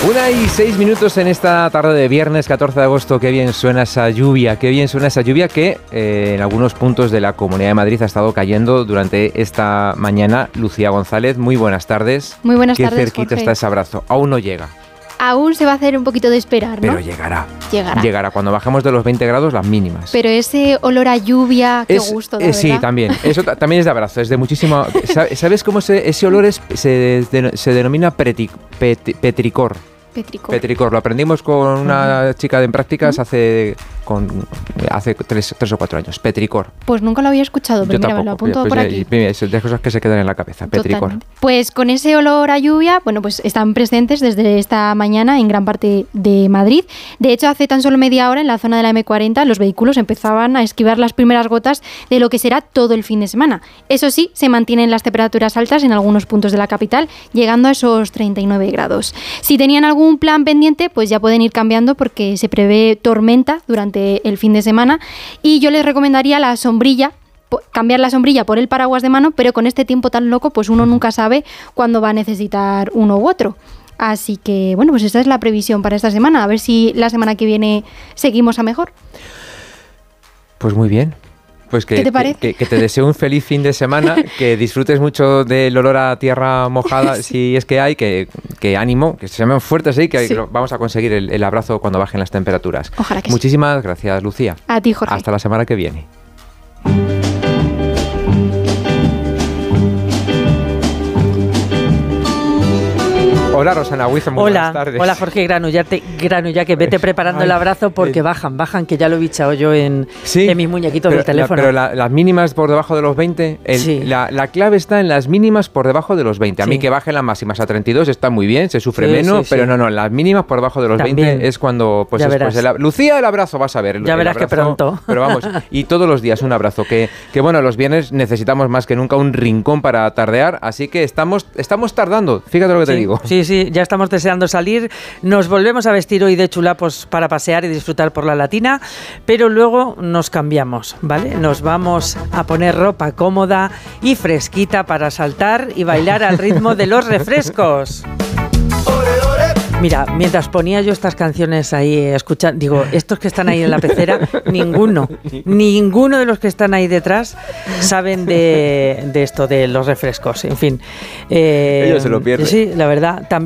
1:06 en esta tarde de viernes 14 de agosto. Qué bien suena esa lluvia, que en algunos puntos de la Comunidad de Madrid ha estado cayendo durante esta mañana. Lucía González, muy buenas tardes. Muy buenas tardes, Qué cerquita está ese abrazo. Aún no llega. Aún se va a hacer un poquito de esperar, ¿no? Pero llegará. Cuando bajemos de los 20 grados, las mínimas. Pero ese olor a lluvia, qué gusto, ¿verdad? Sí, también. Eso también es de abrazo, es de muchísimo... ¿Sabes cómo ese olor se denomina petricor? Petricor. Lo aprendimos con una chica en prácticas hace 3 o 4 años. Petricor. Pues nunca lo había escuchado, pero mira, me lo apunto por aquí. Es de cosas que se quedan en la cabeza. Petricor. Totalmente. Pues con ese olor a lluvia, bueno, pues están presentes desde esta mañana en gran parte de Madrid. De hecho, hace tan solo media hora en la zona de la M40 los vehículos empezaban a esquivar las primeras gotas de lo que será todo el fin de semana. Eso sí, se mantienen las temperaturas altas en algunos puntos de la capital, llegando a esos 39 grados. Si tenían algún plan pendiente, pues ya pueden ir cambiando porque se prevé tormenta durante el fin de semana y yo les recomendaría la sombrilla, cambiar la sombrilla por el paraguas de mano, pero con este tiempo tan loco, pues uno nunca sabe cuándo va a necesitar uno u otro. Así que, bueno, pues esta es la previsión para esta semana. A ver si la semana que viene seguimos a mejor. Pues muy bien. Pues ¿qué te parece? Que te deseo un feliz fin de semana, que disfrutes mucho del olor a tierra mojada, si es que hay, que ánimo, que se llamen fuertes ahí, que vamos a conseguir el abrazo cuando bajen las temperaturas. Ojalá que Muchísimas gracias, Lucía. A ti, Jorge. Hasta la semana que viene. Hola, Rosana Huizo, muy buenas tardes. Hola, Jorge Granullaque, vete preparando el abrazo porque bajan, que ya lo he bichado yo en mis muñequitos del teléfono. Pero las mínimas por debajo de los 20, la clave está en las mínimas por debajo de los 20. A mí que bajen las máximas a 32 está muy bien, se sufre menos, pero no, las mínimas por debajo de los también 20 es cuando... Pues Lucía, el abrazo, vas a ver. Ya verás que pronto. Pero vamos, y todos los días un abrazo, que bueno, los viernes necesitamos más que nunca un rincón para tardear, así que estamos tardando, fíjate lo que te digo. Sí, ya estamos deseando salir. Nos volvemos a vestir hoy de chulapos para pasear y disfrutar por la Latina, pero luego nos cambiamos, ¿vale? Nos vamos a poner ropa cómoda y fresquita para saltar y bailar al ritmo de los refrescos. Mira, mientras ponía yo estas canciones ahí escuchando, digo, estos que están ahí en la pecera, ninguno de los que están ahí detrás saben de esto, de los refrescos. En fin. Ellos se lo pierden. Sí, la verdad. También